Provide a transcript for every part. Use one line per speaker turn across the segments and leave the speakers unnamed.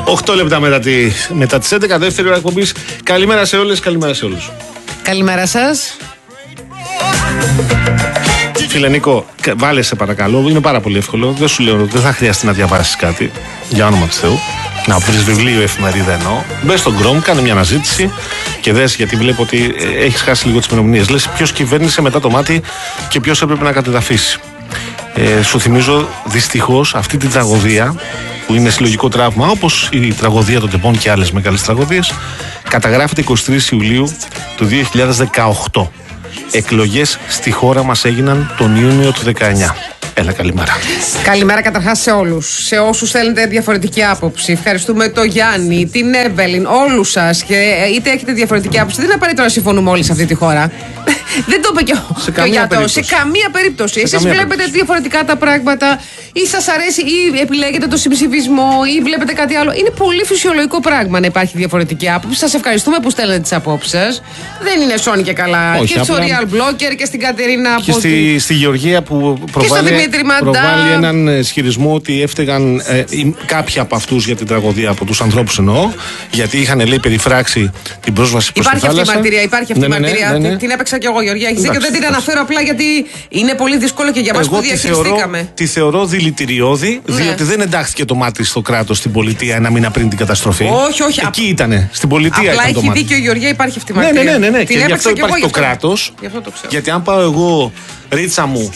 8 λεπτά μετά τις 11, δεύτερη ώρα εκπομπής. Καλημέρα σε όλες, καλημέρα σε όλους.
Καλημέρα σας.
Φίλε Νίκο, βάλε σε παρακαλώ, είναι πάρα πολύ εύκολο. Δεν σου λέω, δεν θα χρειαστεί να διαβάσεις κάτι, για όνομα του Θεού. Να βρεις βιβλίο, εφημερίδα εννοώ. Μπες στον Chrome, κάνε μια αναζήτηση και δες, γιατί βλέπω ότι έχεις χάσει λίγο τις ημερομηνίες. Λες ποιος κυβέρνησε μετά το μάτι και ποιος έπρεπε να κατεδαφίσει. Σου θυμίζω δυστυχώς αυτή την τραγωδία, που είναι συλλογικό τραύμα, όπως η τραγωδία των Τεμπών και άλλες μεγάλες τραγωδίες, καταγράφεται 23 Ιουλίου του 2018. Εκλογές στη χώρα μας έγιναν τον Ιούνιο του 19. Έλα, καλημέρα.
Καλημέρα καταρχάς σε όλους. Σε όσους θέλετε διαφορετική άποψη. Ευχαριστούμε τον Γιάννη, την Εύελιν, όλους σας. Και είτε έχετε διαφορετική άποψη, δεν είναι απαραίτητο να συμφωνούμε όλοι σε αυτή τη χώρα. Δεν το είπε και ο Γιάτος. Σε καμία περίπτωση. Εσείς βλέπετε διαφορετικά τα πράγματα, ή σας αρέσει, ή επιλέγετε το συμψηφισμό, ή βλέπετε κάτι άλλο. Είναι πολύ φυσιολογικό πράγμα να υπάρχει διαφορετική άποψη. Σας ευχαριστούμε που στέλνετε τις απόψεις σας. Δεν είναι σώνει και καλά.
Όχι,
και στο Real Blogger και στην Κατερίνα.
Και στη Γεωργία που προβάλλει έναν ισχυρισμό ότι έφταιγαν κάποιοι από αυτούς για την τραγωδία, από τους ανθρώπους εννοώ, γιατί είχαν, λέει, περιφράξει την πρόσβαση προς τη θάλασσα.
Υπάρχει αυτή η μαρτυρία. Την έπαιξα κι εγώ, Γεωργία. Έχεις δίκιο, δεν την αναφέρω απλά γιατί είναι πολύ δύσκολο και για μας που διαχειριστήκαμε.
Τη θεωρώ δηλητηριώδη, διότι δεν εντάχθηκε το μάτι στο κράτος στην πολιτεία ένα μήνα πριν την καταστροφή.
Όχι.
Εκεί ήτανε, στην πολιτεία ήταν το μάτι.
Απλά έχει δίκιο, Γεωργία, υπάρχει αυτή η μαρτυρία.
Ναι. Και γι' αυτό υπάρχει το κράτος. Γιατί αν πάω εγώ, ρίτσα μου,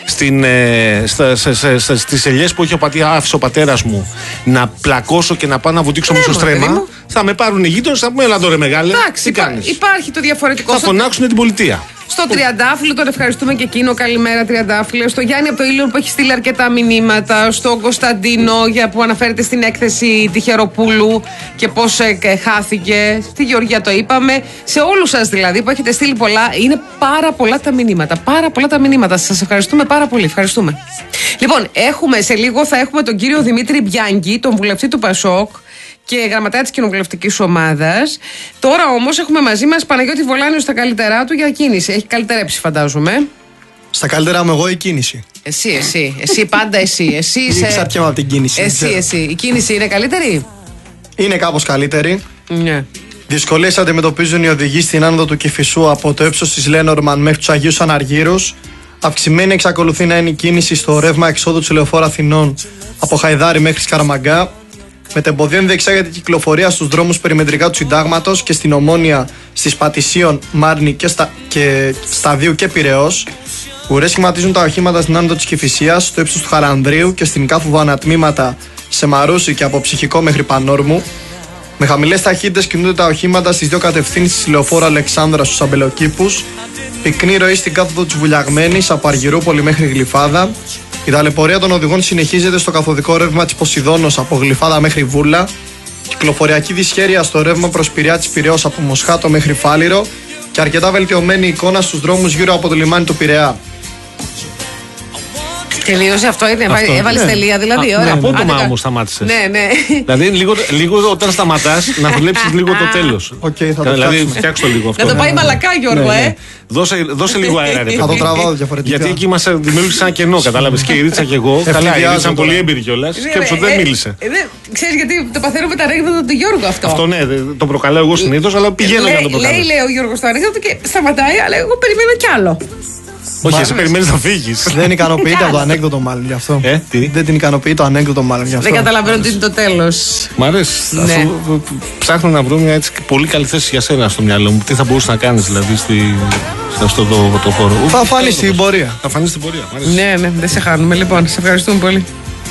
στις ελιές που άφησε ο πατέρας μου, να πλακώσω και να πάω να βουτήξω μισό στρέμμα, θα με πάρουν οι γείτονες, θα πούμε, έλα τώρα μεγάλε.
Εντάξει, υπάρχει το διαφορετικό.
Θα φωνάξουν την πολιτεία.
Στο Τριαντάφυλλο τον ευχαριστούμε και εκείνο. Καλημέρα, Τριαντάφυλλο. Στο Γιάννη από το Ήλιον που έχει στείλει αρκετά μηνύματα. Στον Κωνσταντίνο που αναφέρεται στην έκθεση Τυχεροπούλου και πώς χάθηκε. Στη Γεωργία το είπαμε. Σε όλους σας δηλαδή που έχετε στείλει πολλά. Είναι πάρα πολλά τα μηνύματα. Πάρα πολλά τα μηνύματα. Σας ευχαριστούμε πάρα πολύ. Ευχαριστούμε. Λοιπόν, σε λίγο θα έχουμε τον κύριο Δημήτρη Μπιάνγκη, τον βουλευτή του Πασόκ και γραμματέα της κοινοβουλευτικής ομάδας. Τώρα όμως έχουμε μαζί μας Παναγιώτη Βολάνιο στα καλύτερά του για κίνηση. Έχει καλυτερέψει, φαντάζομαι.
Στα καλύτερά μου εγώ η κίνηση.
Εσύ πάντα εσύ.
Ξαρτιέμαι από την κίνηση.
Εσύ. Η κίνηση είναι καλύτερη?
Είναι κάπως καλύτερη.
Ναι.
Δυσκολίες αντιμετωπίζουν οι οδηγοί στην άνοδο του Κηφισού από το ύψος της Λένορμαν μέχρι τους Αγίους Αναργύρους. Αυξημένη εξακολουθεί να είναι η κίνηση στο ρεύμα εξόδου του Λεωφόρου Αθηνών από Χαϊδάρι μέχρι Σκαραμαγκά. Μετεμποδίων διεξάγεται η κυκλοφορία στους δρόμους περιμετρικά του Συντάγματος και στην Ομόνια, στις Πατησίων, Μάρνη και Σταδίου και Πειραιώς. Ουρές σχηματίζουν τα οχήματα στην άνοδο της Κηφισίας, στο ύψος του Χαρανδρίου και στην Κάφουβο ανατμήματα σε Μαρούσι και από Ψυχικό μέχρι Πανόρμου. Με χαμηλές ταχύτητες κινούνται τα οχήματα στις δύο κατευθύνσεις της Λεωφόρου Αλεξάνδρα στους Αμπελοκήπους. Πυκνή ροή στην κάθοδο της Βουλιαγμένης από Αργυρούπολη μέχρι Γλυφάδα. Η ταλαιπωρία των οδηγών συνεχίζεται στο καθοδικό ρεύμα της Ποσειδώνος από Γλυφάδα μέχρι Βούλα. Κυκλοφοριακή δυσχέρεια στο ρεύμα προς Πειραιά της Πειραιώς από Μοσχάτο μέχρι Φάληρο. Και αρκετά βελτιωμένη εικόνα στους δρόμους γύρω από το λιμάνι του Πειραιά.
Τελείωσε αυτό, έβαλες τελεία δηλαδή.
Απότομα όμως σταμάτησες.
Ναι.
Δηλαδή λίγο όταν σταματάς να δουλέψεις λίγο το τέλος. Δηλαδή φτιάξω το λίγο αυτό.
Να το πάει μαλακά, Γιώργο,
Δώσε λίγο αέρα, ρε.
Θα το τραβάω διαφορετικά.
Γιατί εκεί μας δημιούργησε ένα κενό, κατάλαβες. Και η Ρίτσα και εγώ. Καλά, η Ρίτσα ήταν πολύ έμπειρη κιόλας. Σκέψου ότι δεν μίλησε.
Ξέρεις γιατί το παθαίνω τα ανέκδοτα του Γιώργου αυτό.
Αυτό ναι, το προκαλώ εγώ συνήθως, αλλά πηγαίνω για να το προκαλώ.
Λέει ο Γιώργος το ανέκδοτο και σταματάει, αλλά εγώ περιμένω κι άλλο.
Όχι, εσύ περιμένεις να φύγεις.
Δεν ικανοποιείται το ανέκδοτο μάλλον γι' αυτό. Δεν την ικανοποιεί το ανέκδοτο μάλλον γι' αυτό.
Δεν καταλαβαίνω τι είναι το τέλος.
Μ' αρέσει. Ψάχνω να βρω μια έτσι πολύ καλή θέση για σένα στο μυαλό μου. Τι θα μπορούσε να κάνεις δηλαδή σε αυτό το χώρο.
Θα φανείς στην πορεία.
Θα φανείς στην πορεία.
Ναι, δεν σε χάνουμε. Λοιπόν, σε ευχαριστούμε πολύ.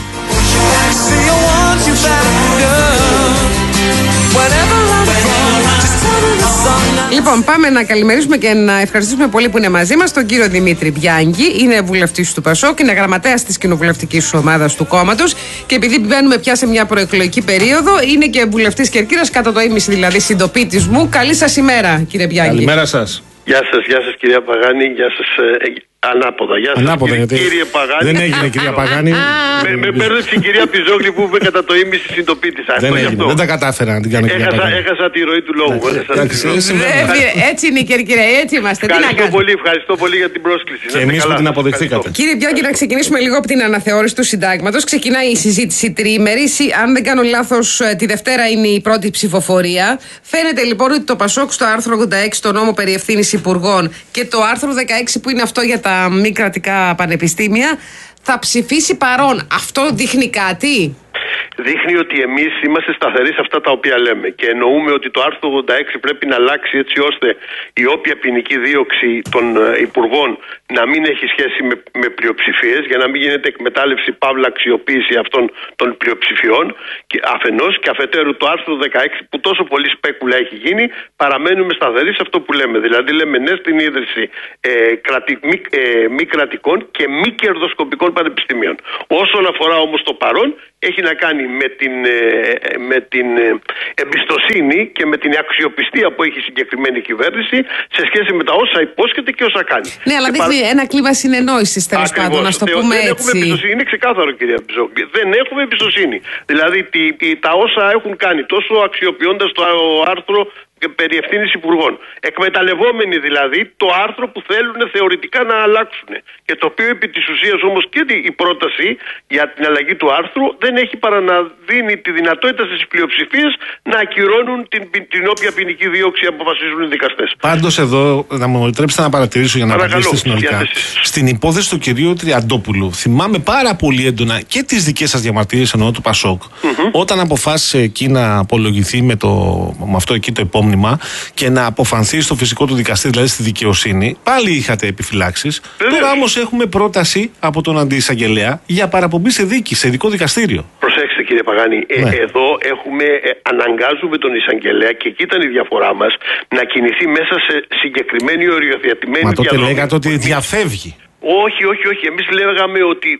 Λοιπόν, πάμε να καλημερίσουμε και να ευχαριστήσουμε πολύ που είναι μαζί μας τον κύριο Δημήτρη Μπιάνγκη. Είναι βουλευτής του Πασόκ, είναι γραμματέας της κοινοβουλευτικής ομάδας του κόμματος. Και επειδή μπαίνουμε πια σε μια προεκλογική περίοδο, είναι και βουλευτής Κερκύρας, κατά το ίμιση δηλαδή συντοπίτης μου. Καλή σας ημέρα, κύριε Μπιάνγκη.
Καλημέρα σας.
Γεια σας κυρία Παγάνη, γεια σας Ανάποδα. Γεια σας,
Ανάποδα,
κύριε Παγάνη.
Δεν έγινε, κυρία Παγάνη.
Με μπέρδεψε η κυρία Πιζόγλη που είπε κατά το ήμιση συντοπίτης.
Δεν έγινε, δεν τα κατάφερα να την κάνω, κυρία Παγάνη.
Έχασα τη ροή του λόγου.
Έτσι είναι, κύριε, έτσι είμαστε.
Ευχαριστώ πολύ για την πρόσκληση.
Και εμείς που την αποδεχθήκατε.
Κύριε Μπιόγκη, να ξεκινήσουμε λίγο από την αναθεώρηση του συντάγματος. Ξεκινάει η συζήτηση τριήμερη. Αν δεν κάνω λάθος, τη Δευτέρα είναι η πρώτη ψηφοφορία. Φαίνεται λοιπόν ότι το ΠΑΣΟΚ στο άρθρο 86, το νόμο περί ευθύνης υπουργών, και το άρθρο 16, που είναι αυτό για τα μη κρατικά πανεπιστήμια, θα ψηφίσει παρόν. Αυτό δείχνει κάτι?
Δείχνει ότι εμείς είμαστε σταθεροί σε αυτά τα οποία λέμε και εννοούμε ότι το άρθρο 86 πρέπει να αλλάξει έτσι ώστε η όποια ποινική δίωξη των υπουργών να μην έχει σχέση με πλειοψηφίες, για να μην γίνεται εκμετάλλευση, παύλα αξιοποίηση αυτών των πλειοψηφιών, και αφενός, και αφετέρου το άρθρο 16 που τόσο πολύ σπέκουλα έχει γίνει, παραμένουμε σταθεροί σε αυτό που λέμε. Δηλαδή λέμε ναι στην ίδρυση μη κρατικών και μη κερδοσκοπικών πανεπιστημίων. Όσον αφορά όμως το παρόν, έχει να κάνει με την εμπιστοσύνη και με την αξιοπιστία που έχει η συγκεκριμένη κυβέρνηση σε σχέση με τα όσα υπόσχεται και όσα κάνει.
Ναι, αλλά δείχνει ένα κλίμα συνεννόησης, τέλος πάντων, να το πούμε
δεν
έτσι.
Έχουμε εμπιστοσύνη, είναι ξεκάθαρο, κυρία Πιζόγλη. Δεν έχουμε εμπιστοσύνη. Δηλαδή τα όσα έχουν κάνει, τόσο αξιοποιώντας το άρθρο περί ευθύνης υπουργών, εκμεταλλευόμενοι δηλαδή το άρθρο που θέλουν θεωρητικά να αλλάξουν, και το οποίο επί της ουσίας όμως και η πρόταση για την αλλαγή του άρθρου δεν έχει παρά να δίνει τη δυνατότητα στις πλειοψηφίες να ακυρώνουν την όποια ποινική δίωξη αποφασίζουν οι δικαστές.
Πάντως εδώ, να μου επιτρέψετε να παρατηρήσω για να απαντήσετε συνολικά. Στην υπόθεση του κυρίου Τριαντόπουλου, θυμάμαι πάρα πολύ έντονα και τις δικές σας διαμαρτυρίες, εννοώ του ΠΑΣΟΚ, όταν αποφάσισε εκεί να απολογηθεί με αυτό εκεί το επόμενο και να αποφανθεί στο φυσικό του δικαστήριο, δηλαδή στη δικαιοσύνη, πάλι είχατε επιφυλάξεις. Τώρα όμως έχουμε πρόταση από τον αντιεισαγγελέα για παραπομπή σε δίκη, σε ειδικό δικαστήριο.
Προσέξτε, κύριε Παγάνη, εδώ αναγκάζουμε τον εισαγγελέα, και εκεί ήταν η διαφορά μας, να κινηθεί μέσα σε συγκεκριμένη οριοθετημένη διαδρομή.
Μα τότε λέγατε ότι διαφεύγει.
Όχι. Εμείς λέγαμε ότι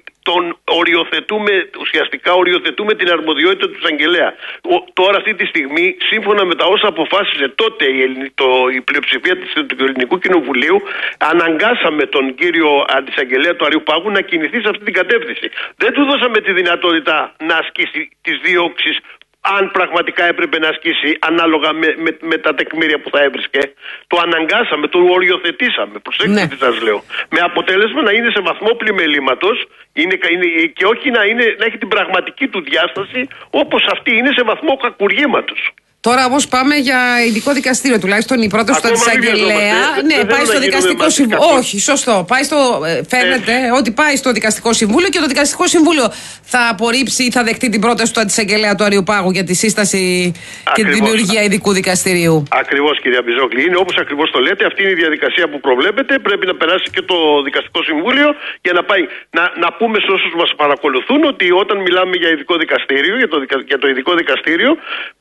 ουσιαστικά οριοθετούμε την αρμοδιότητα του εισαγγελέα. Τώρα αυτή τη στιγμή, σύμφωνα με τα όσα αποφάσισε τότε η πλειοψηφία του Ελληνικού Κοινοβουλίου, αναγκάσαμε τον κύριο αντισαγγελέα του Αριουπάγου να κινηθεί σε αυτή την κατεύθυνση. Δεν του δώσαμε τη δυνατότητα να ασκήσει τις διώξεις αν πραγματικά έπρεπε να ασκήσει ανάλογα με τα τεκμήρια που θα έβρισκε. Το αναγκάσαμε, το οριοθετήσαμε. Προσέξτε τι σας λέω. Με αποτέλεσμα να είναι σε βαθμό πλημελήματος και όχι να έχει την πραγματική του διάσταση, όπως αυτή είναι σε βαθμό κακουργήματος.
Τώρα όμως πάμε για ειδικό δικαστήριο, τουλάχιστον η πρόταση του αντισαγγελέα. Ναι, πάει στο δικαστικό συμβούλιο. Όχι, σωστό. Φαίνεται ότι πάει στο δικαστικό συμβούλιο, και το δικαστικό συμβούλιο θα απορρίψει ή θα δεχτεί την πρόταση του αντισαγγελέα του Αριουπάγου για τη σύσταση και τη δημιουργία ειδικού δικαστηρίου.
Ακριβώς, κυρία Πιζόγλη. Είναι όπως ακριβώς το λέτε. Αυτή είναι η διαδικασία που προβλέπετε. Πρέπει να περάσει και το δικαστικό συμβούλιο για να πάει. Να πούμε σε όσους μας παρακολουθούν ότι όταν μιλάμε για ειδικό δικαστήριο, για το ειδικό δικαστήριο,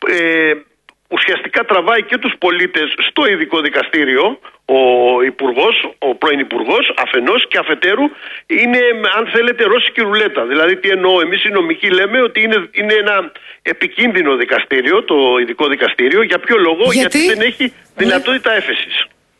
ουσιαστικά τραβάει και τους πολίτες στο ειδικό δικαστήριο ο πρώην υπουργός αφενός, και αφετέρου είναι, αν θέλετε, ρώσικη ρουλέτα. Δηλαδή τι εννοώ? Εμείς οι νομικοί λέμε ότι είναι ένα επικίνδυνο δικαστήριο, το ειδικό δικαστήριο. Για ποιο λόγο? Γιατί δεν έχει δυνατότητα έφεσης.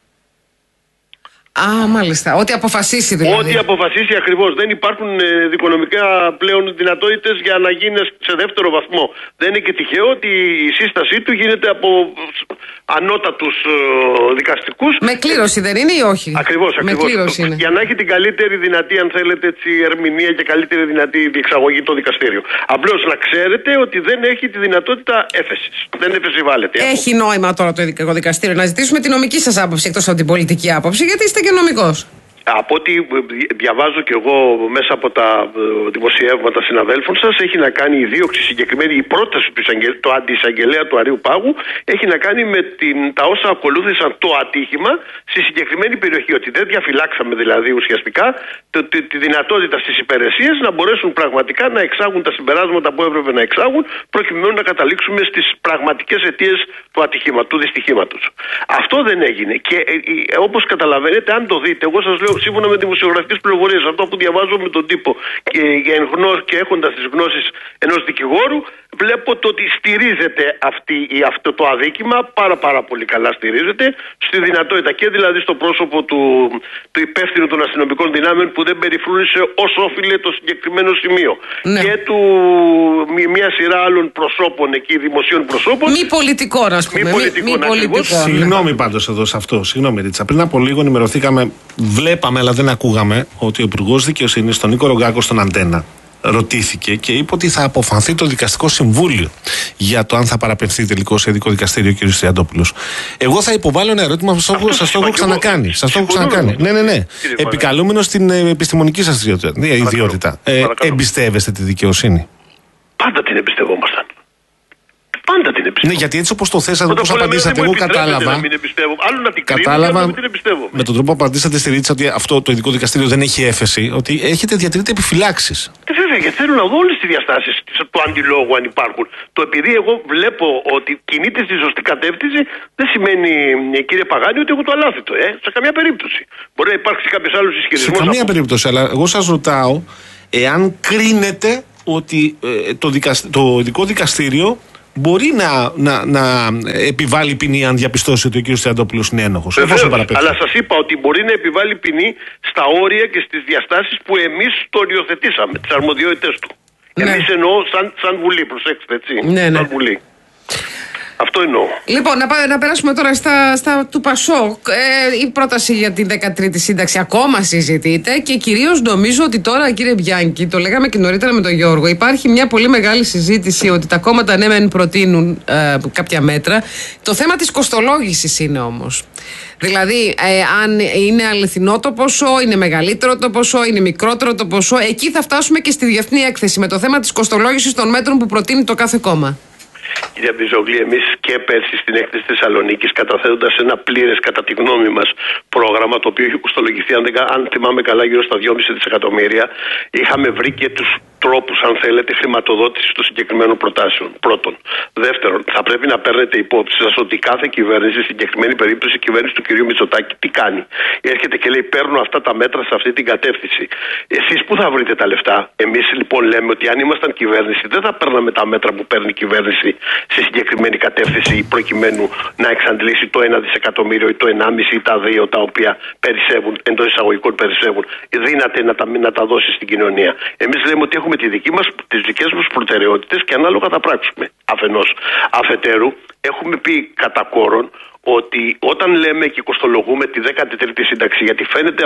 Μάλιστα. Ό,τι αποφασίσει δηλαδή.
Ό,τι αποφασίσει ακριβώς. Δεν υπάρχουν δικονομικά πλέον δυνατότητες για να γίνει σε δεύτερο βαθμό. Δεν είναι και τυχαίο ότι η σύστασή του γίνεται από ανώτατους δικαστικούς.
Με κλήρωση δεν είναι ή όχι?
Ακριβώς.
Είναι.
Για να έχει την καλύτερη δυνατή, αν θέλετε, ερμηνεία και καλύτερη δυνατή διεξαγωγή το δικαστήριο. Απλώς να ξέρετε ότι δεν έχει τη δυνατότητα έφεσης. Δεν εφεσιβάλλεται.
Έχει νόημα τώρα το ειδικό δικαστήριο να ζητήσουμε τη νομική σας άποψη εκτός από την πολιτική άποψη, γιατί είστε και νομικός.
Από ό,τι διαβάζω και εγώ μέσα από τα δημοσιεύματα συναδέλφων σας, έχει να κάνει η δίωξη συγκεκριμένη, η πρόταση του αντιεισαγγελέα του Αριουπάγου έχει να κάνει με τα όσα ακολούθησαν το ατύχημα στη συγκεκριμένη περιοχή. Ότι δεν διαφυλάξαμε δηλαδή ουσιαστικά τη δυνατότητα στις υπηρεσίες να μπορέσουν πραγματικά να εξάγουν τα συμπεράσματα που έπρεπε να εξάγουν, προκειμένου να καταλήξουμε στις πραγματικές αιτίες του ατυχήματος, του δυστυχήματος. Αυτό δεν έγινε. Και όπως καταλαβαίνετε, αν το δείτε, εγώ σας λέω, σύμφωνα με δημοσιογραφικές πληροφορίες, αυτό που διαβάζω με τον τύπο και έχοντας τις γνώσεις ενός δικηγόρου, βλέπω το ότι στηρίζεται αυτό το αδίκημα, πάρα πολύ καλά στηρίζεται, στη δυνατότητα και δηλαδή στο πρόσωπο του υπεύθυνου των αστυνομικών δυνάμεων που δεν περιφρούνησε όσο όφιλε το συγκεκριμένο σημείο.
Ναι.
Και του μια σειρά άλλων προσώπων εκεί, δημοσίων προσώπων.
Μη πολιτικών, ας πούμε. Μη πολιτικών.
Συγγνώμη πάντως εδώ σε αυτό. Συγγνώμη, Ρίτσα. Πριν από λίγο ενημερωθήκαμε, βλέπαμε αλλά δεν ακούγαμε, ότι ο Υπουργός Δικαιοσύνης, τον Νίκο Ρογκάκο, στον Αντένα, ρωτήθηκε και είπε ότι θα αποφανθεί το Δικαστικό Συμβούλιο για το αν θα παραπευθεί τελικώς σε ειδικό δικαστήριο ο κ. Τριαντόπουλος. Εγώ θα υποβάλω ένα ερώτημα που σας το έχω ξανακάνει. Ναι. Επικαλούμενος στην επιστημονική σας ιδιότητα. Εμπιστεύεστε τη δικαιοσύνη?
Πάντα την εμπιστευόμασταν. Πάντα την εμπιστεύω.
Ναι, γιατί έτσι όπως το θέσατε, όπως απαντήσατε, εγώ κατάλαβα. Με τον τρόπο που απαντήσατε στη Ρίτσα ότι αυτό το ειδικό δικαστήριο δεν έχει έφεση, ότι έχετε διατηρείται επιφυλάξεις.
Βέβαια, γιατί θέλω να δω όλες τις διαστάσεις του αντιλόγου αν υπάρχουν. Το επειδή εγώ βλέπω ότι κινείται στη σωστή κατεύθυνση, δεν σημαίνει, κύριε Παγάνη, ότι έχω το αλάθητο. Σε καμία περίπτωση. Μπορεί να υπάρξει κάποιος άλλος ισχυρισμός.
Σε καμία περίπτωση, αλλά εγώ σας ρωτάω εάν κρίνετε ότι το ειδικό δικαστήριο μπορεί να επιβάλλει ποινή αν διαπιστώσει ότι ο κ. Τριαντόπουλος είναι ένοχος.
Αλλά σας είπα ότι μπορεί να επιβάλλει ποινή στα όρια και στις διαστάσεις που εμείς το οριοθετήσαμε, τις αρμοδιότητες του. Ναι. Εμείς εννοώ σαν Βουλή, προσέξτε, έτσι.
Ναι.
Σαν Βουλή. Αυτό εννοώ.
Λοιπόν, να περάσουμε τώρα στα του Πασόκ. Η πρόταση για την 13η σύνταξη ακόμα συζητείται και κυρίως νομίζω ότι τώρα, κύριε Μπιάνκη, το λέγαμε και νωρίτερα με τον Γιώργο, υπάρχει μια πολύ μεγάλη συζήτηση ότι τα κόμματα ναι μεν προτείνουν κάποια μέτρα. Το θέμα της κοστολόγησης είναι όμως. Δηλαδή, αν είναι αληθινό το ποσό, είναι μεγαλύτερο το ποσό, είναι μικρότερο το ποσό, εκεί θα φτάσουμε και στη διεθνή έκθεση με το θέμα της κοστολόγησης των μέτρων που προτείνει το κάθε κόμμα.
Κύριε Μπιζόγλη, εμείς και πέρσι στην έκθεση της Θεσσαλονίκης, καταθέτοντας ένα πλήρες, κατά τη γνώμη μας, πρόγραμμα, το οποίο έχει κοστολογηθεί, αν θυμάμαι καλά, γύρω στα 2,5 δισεκατομμύρια, είχαμε βρει και τους τρόπους, αν θέλετε, χρηματοδότησης των συγκεκριμένων προτάσεων. Πρώτον. Δεύτερον, θα πρέπει να παίρνετε υπόψη σας ότι κάθε κυβέρνηση, στην συγκεκριμένη περίπτωση η κυβέρνηση του κ. Μητσοτάκη, τι κάνει? Έρχεται και λέει: παίρνω αυτά τα μέτρα σε αυτή την κατεύθυνση. Εσείς πού θα βρείτε τα λεφτά? Εμείς λοιπόν λέμε ότι αν ήμασταν κυβέρνηση, δεν θα παίρναμε τα μέτρα που παίρνει η κυβέρνηση σε συγκεκριμένη κατεύθυνση, προκειμένου να εξαντλήσει το 1 δισεκατομμύριο ή το 1,5 ή τα 2, τα οποία περισσεύουν, εντός εισαγωγικών περισσεύουν, δύναται να τα δώσει στην κοινωνία. Εμείς λέμε ότι έχουμε τις δικές μας προτεραιότητες και ανάλογα θα πράξουμε. Αφενός. Αφετέρου, έχουμε πει κατά κόρον ότι όταν λέμε και κοστολογούμε τη 13η σύνταξη, γιατί φαίνεται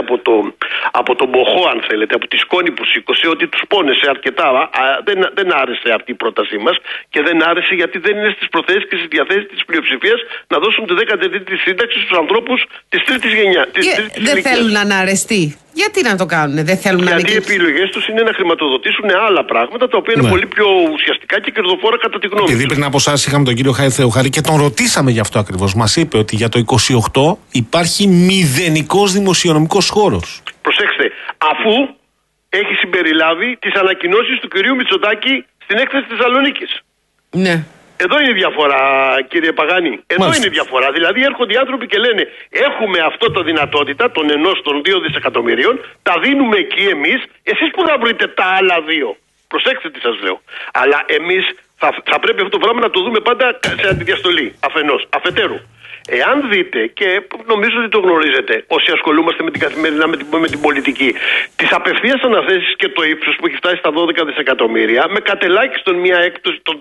από τον Μποχό, αν θέλετε, από τη σκόνη που σήκωσε, ότι τους πόνεσε αρκετά. Δεν άρεσε αυτή η πρότασή μας και δεν άρεσε γιατί δεν είναι στις προθέσεις και στις διαθέσεις της πλειοψηφίας να δώσουν τη 13η σύνταξη στους ανθρώπους της τρίτης γενιάς.
Δεν θέλουν να αρεστεί. Γιατί να το κάνουν, δεν θέλουν να.
Γιατί οι επιλογές τους είναι να χρηματοδοτήσουν άλλα πράγματα τα οποία είναι πολύ πιο ουσιαστικά και κερδοφόρα κατά τη γνώμη.
Επειδή πριν από εσάς είχαμε τον κύριο Χάη Θεοχάρη και τον ρωτήσαμε γι' αυτό ακριβώς. Μας είπε ότι για το 28 υπάρχει μηδενικός δημοσιονομικός χώρος.
Προσέξτε, αφού έχει συμπεριλάβει τις ανακοινώσεις του κυρίου Μητσοτάκη στην έκθεση της Θεσσαλονίκης.
Ναι.
Εδώ είναι η διαφορά, κύριε Παγάνη. Εδώ είναι η διαφορά. Δηλαδή έρχονται οι άνθρωποι και λένε: έχουμε αυτό το δυνατότητα των 2 δισεκατομμυρίων, τα δίνουμε εκεί εμείς. Εσείς που θα βρείτε τα άλλα 2? Προσέξτε τι σας λέω. Αλλά εμείς θα πρέπει αυτό το πράγμα να το δούμε πάντα σε αντιδιαστολή. Αφενός. Αφετέρου. Εάν δείτε, και νομίζω ότι το γνωρίζετε, όσοι ασχολούμαστε με την καθημερινά με την πολιτική, τις απευθείας αναθέσεις και το ύψος που έχει φτάσει στα 12 δισεκατομμύρια, με κατελάχιστον μια έκπτωση των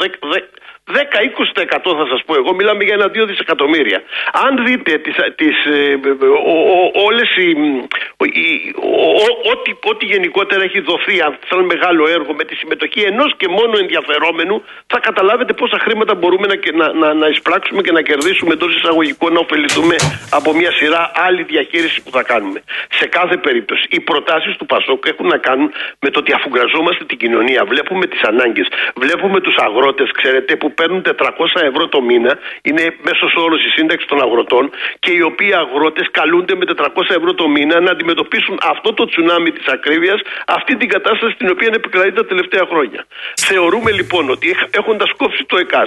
10-20% θα σας πω εγώ, μιλάμε για 1-2 δισεκατομμύρια. Αν δείτε όλες ό,τι γενικότερα έχει δοθεί σαν μεγάλο έργο με τη συμμετοχή ενός και μόνο ενδιαφερόμενου, θα καταλάβετε πόσα χρήματα μπορούμε να εισπράξουμε και να κερδίσουμε εντός εισαγωγικών, να ωφεληθούμε από μια σειρά άλλη διαχείριση που θα κάνουμε. Σε κάθε περίπτωση, οι προτάσεις του Πασόκ έχουν να κάνουν με το ότι αφουγκραζόμαστε την κοινωνία, βλέπουμε τις ανάγκες, βλέπουμε τους αγρότες, ξέρετε, που παίρνουν 400 ευρώ το μήνα, είναι μέσος όρος η σύνταξη των αγροτών, και οι οποίοι αγρότες καλούνται με 400 ευρώ το μήνα να αντιμετωπίσουν αυτό το τσουνάμι της ακρίβειας, αυτή την κατάσταση την οποία επικρατεί τα τελευταία χρόνια. Θεωρούμε λοιπόν ότι έχοντας κόψει το ΕΚΑΣ,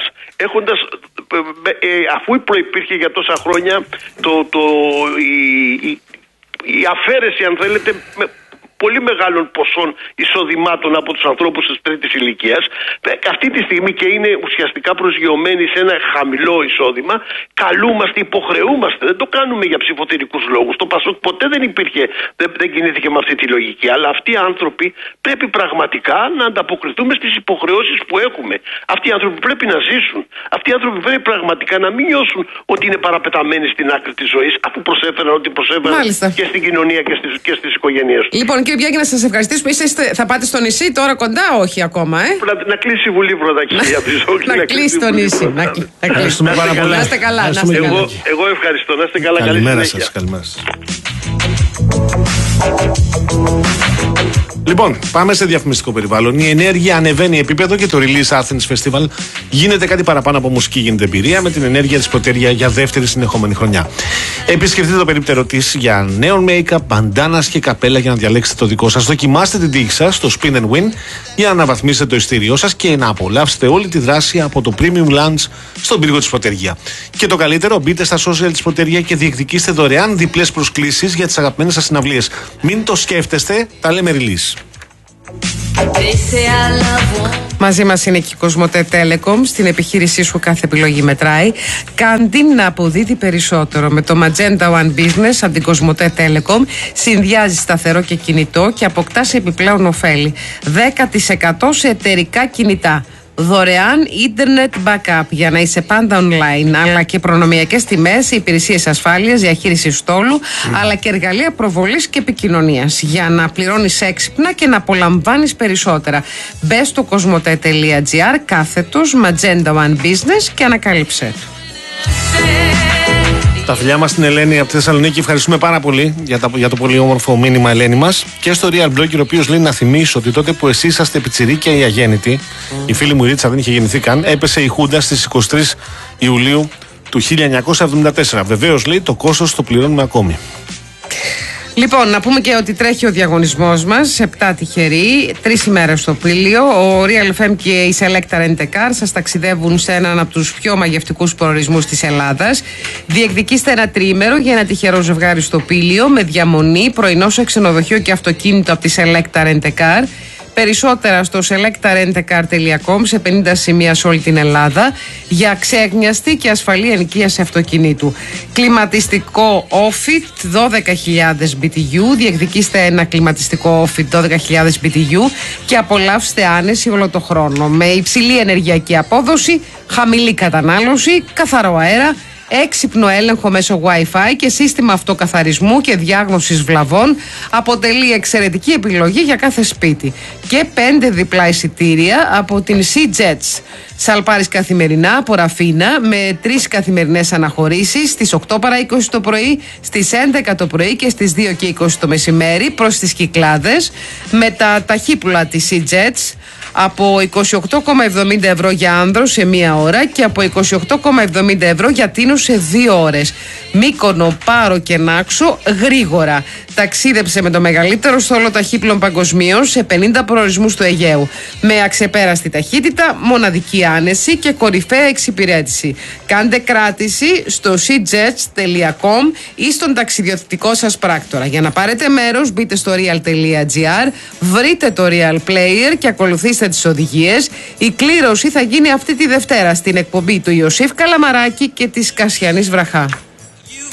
αφού προϋπήρχε για τόσα χρόνια η αφαίρεση, αν θέλετε, πολύ μεγάλων ποσών εισοδημάτων από τους ανθρώπους της τρίτης ηλικίας. Αυτή τη στιγμή και είναι ουσιαστικά προσγειωμένοι σε ένα χαμηλό εισόδημα, καλούμαστε, υποχρεούμαστε, δεν το κάνουμε για ψηφοθερικούς λόγους. Το ΠΑΣΟΚ ποτέ δεν κινήθηκε με αυτή τη λογική. Αλλά αυτοί οι άνθρωποι πρέπει πραγματικά να ανταποκριθούμε στις υποχρεώσεις που έχουμε. Αυτοί οι άνθρωποι πρέπει να ζήσουν. Αυτοί οι άνθρωποι πρέπει πραγματικά να μην νιώσουν ότι είναι παραπεταμένοι στην άκρη της ζωής, αφού προσέφεραν ό,τι προσέφεραν και στην κοινωνία και στις οικογένειές τους.
Λοιπόν, κύριε Βιάκη, να σας ευχαριστήσουμε. Θα πάτε στο νησί τώρα κοντά, όχι ακόμα,
Να κλείσει η Βουλή πρώτα, κυρία Μπριζόγλου.
Να κλείσει το νησί.
Ευχαριστούμε πάρα πολύ.
Να είστε καλά.
Εγώ ευχαριστώ. Να είστε καλά.
Καλημέρα σας. Καλημέρα σας. Λοιπόν, πάμε σε διαφημιστικό περιβάλλον. Η ενέργεια ανεβαίνει επίπεδο και το Release Athens Festival γίνεται κάτι παραπάνω από μουσική, γίνεται εμπειρία με την ενέργεια της Πρωτέρια για δεύτερη συνεχόμενη χρονιά. Επισκεφτείτε το περίπτερο της για νέων make-up, μπαντάνας και καπέλα για να διαλέξετε το δικό σας. Δοκιμάστε την τύχη σας στο Spin and Win για να αναβαθμίσετε το ειστήριό σας και να απολαύσετε όλη τη δράση από το Premium Lunch στον πύργο της Πρωτέρια. Και το καλύτερο, μπείτε στα social της Πρωτέρια και διεκδικήστε δωρεάν διπλές προσκλήσεις για τις αγαπημένες σας συναυλίες. Μην το σκέφτεστε, τα λέμε Release.
Μαζί μας είναι και η Κοσμοτέ Telecom. Στην επιχείρησή σου κάθε επιλογή μετράει. Κάντε να αποδίδει περισσότερο. Με το Magenta One Business από την Κοσμοτέ Telecom συνδυάζει σταθερό και κινητό και αποκτάς επιπλέον ωφέλη. 10% σε εταιρικά κινητά. Δωρεάν ίντερνετ backup για να είσαι πάντα online, αλλά και προνομιακές τιμές, υπηρεσίες ασφάλειας, διαχείρισης στόλου, αλλά και εργαλεία προβολής και επικοινωνίας για να πληρώνεις έξυπνα και να απολαμβάνεις περισσότερα. Μπες στο cosmote.gr /Magenta One Business και ανακάλυψε.
Τα φιλιά μας στην Ελένη από τη Θεσσαλονίκη. Ευχαριστούμε πάρα πολύ για το πολύ όμορφο μήνυμα, Ελένη μας. Και στο Real Blogger, ο οποίος λέει να θυμίσω ότι τότε που εσείς είσαστε πιτσιρίκια ή αγέννητοι, η φίλη μου η Ρίτσα δεν είχε γεννηθεί καν, έπεσε η Χούντα στις 23 Ιουλίου του 1974. Βεβαίως, λέει, το κόστος το πληρώνουμε ακόμη.
Λοιπόν, να πούμε και ότι τρέχει ο διαγωνισμός μας, 7 τυχεροί, 3 ημέρες στο Πήλιο. Ο Real FM και η Selecta Rent a Car σας ταξιδεύουν σε έναν από τους πιο μαγευτικούς προορισμούς της Ελλάδας. Διεκδικήστε ένα τριήμερο για ένα τυχερό ζευγάρι στο Πήλιο με διαμονή, πρωινό σε ξενοδοχείο και αυτοκίνητο από τη Selecta Rent a Car. Περισσότερα στο selectarentcar.com σε 50 σημεία σε όλη την Ελλάδα για αξέγνιαστη και ασφαλή ενοικίαση αυτοκινήτου. Κλιματιστικό Ofit 12.000 BTU. Διεκδικήστε ένα κλιματιστικό Ofit 12.000 BTU και απολαύστε άνεση όλο το χρόνο. Με υψηλή ενεργειακή απόδοση, χαμηλή κατανάλωση, καθαρό αέρα, έξυπνο έλεγχο μέσω Wi-Fi και σύστημα αυτοκαθαρισμού και διάγνωσης βλαβών, αποτελεί εξαιρετική επιλογή για κάθε σπίτι. Και 5 διπλά εισιτήρια από την SeaJets. Σαλπάρεις καθημερινά από Ραφίνα με 3 καθημερινές αναχωρήσεις στις 8 παρά 20 το πρωί, στις 11 το πρωί και στις 2 και 20 το μεσημέρι προς τις Κυκλάδες, με τα ταχύπουλα της SeaJets από 28,70 ευρώ για άνδρο σε 1 ώρα και από 28,70 ευρώ για τίνο σε 2 ώρες. Μύκονο, Πάρο και Νάξο γρήγορα. Ταξίδεψε με το μεγαλύτερο στόλο ταχύπλων παγκοσμίως σε 50 προορισμούς του Αιγαίου. Με αξεπέραστη ταχύτητα, μοναδική άνεση και κορυφαία εξυπηρέτηση. Κάντε κράτηση στο seajets.com ή στον ταξιδιωτικό σας πράκτορα. Για να πάρετε μέρος, μπείτε στο real.gr, βρείτε το Real Player και ακολουθήστε τις οδηγίες. Η κλήρωση θα γίνει αυτή τη Δευτέρα στην εκπομπή του Ιωσήφ Καλαμαράκη και της Κασιανής Βραχά.